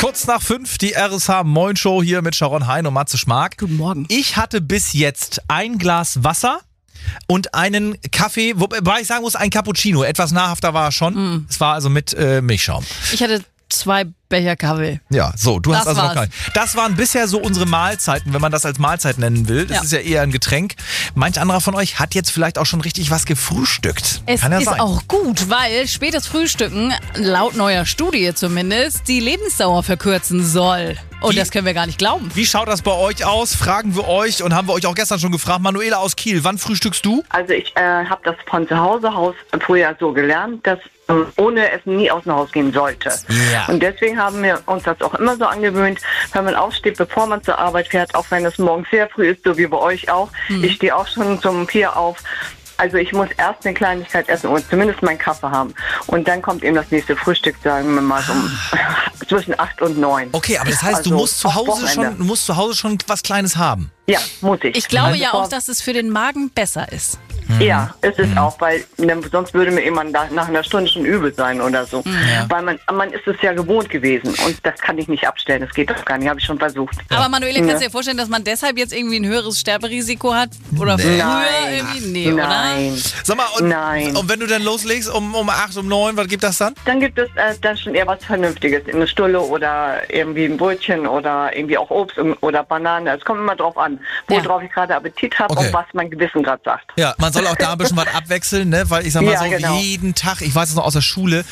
Kurz nach 5, die RSH Moin Show hier mit Sharon Hein und Matze Schmark. Guten Morgen. Ich hatte bis jetzt ein Glas Wasser und einen Kaffee, wobei ich sagen muss, ein Cappuccino. Etwas nahrhafter war er schon. Es war also mit Milchschaum. Ich hatte 2 Becher Kaffee. Ja, so, du hast Das also noch war's. keinen. Das waren bisher so unsere Mahlzeiten, wenn man das als Mahlzeit nennen will. Das ist ja eher ein Getränk. Manch anderer von euch hat jetzt vielleicht auch schon richtig was gefrühstückt. Es Kann ja ist sein. auch gut, weil spätes Frühstücken, laut neuer Studie zumindest, die Lebensdauer verkürzen soll. Und das können wir gar nicht glauben. Wie schaut das bei euch aus? Fragen wir euch und haben wir euch auch gestern schon gefragt. Manuela aus Kiel, wann frühstückst du? Also ich habe das von zu Hause aus früher so gelernt, dass ohne Essen nie aus dem Haus gehen sollte. Ja. Und deswegen haben wir uns das auch immer so angewöhnt, wenn man aufsteht, bevor man zur Arbeit fährt, auch wenn es morgens sehr früh ist, so wie bei euch auch. Ich stehe auch schon um 4 auf. Also ich muss erst eine Kleinigkeit essen oder zumindest meinen Kaffee haben. Und dann kommt eben das nächste Frühstück, sagen wir mal, so zwischen 8 und 9. Okay, aber das heißt, Also du musst zu auf Hause Wochenende. schon was Kleines haben. Ja, muss ich. Ich glaube ja Bevor- auch, dass es für den Magen besser ist. Ja, ist es auch, weil sonst würde mir jemand nach einer Stunde schon übel sein oder so. Ja. Weil man ist es ja gewohnt gewesen und das kann ich nicht abstellen, das geht doch gar nicht, habe ich schon versucht. Aber Manuela, kannst du dir vorstellen, dass man deshalb jetzt irgendwie ein höheres Sterberisiko hat? Oder früher irgendwie? Nee, Nein. Sag mal, Nein. und wenn du dann loslegst um 8, um 9, was gibt das dann? Dann gibt es dann schon eher was Vernünftiges, eine Stulle oder irgendwie ein Brötchen oder irgendwie auch Obst oder Banane. Es kommt immer drauf an, worauf ich gerade Appetit habe Okay. und was mein Gewissen gerade sagt. Ja, man soll auch da ein bisschen was abwechseln, ne? Weil ich sag mal Ja, so, genau. jeden Tag, ich weiß es noch aus der Schule,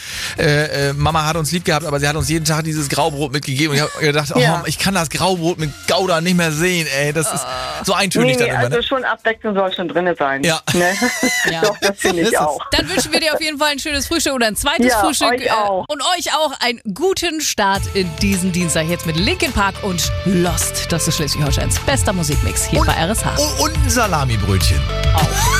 Mama hat uns lieb gehabt, aber sie hat uns jeden Tag dieses Graubrot mitgegeben und ich habe gedacht, Ja. ich kann das Graubrot mit Gouda nicht mehr sehen, ey, das ist so eintönig dann immer, also ne? schon Abwechslung soll schon drin sein. Ja. Ne? Ja. Doch, das finde Ist ich es. auch. Dann wünschen wir dir auf jeden Fall ein schönes Frühstück oder ein zweites Ja, Frühstück. euch auch. Und euch auch einen guten Start in diesen Dienstag. Jetzt mit Linkin Park und Lost. Das ist Schleswig-Holsteins bester Musikmix hier bei RSH. Und ein Salamibrötchen. Auch.